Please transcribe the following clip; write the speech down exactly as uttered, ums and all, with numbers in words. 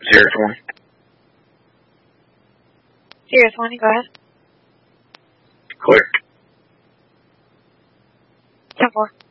Sierra twenty. Sierra twenty, go ahead. Clear. ten four.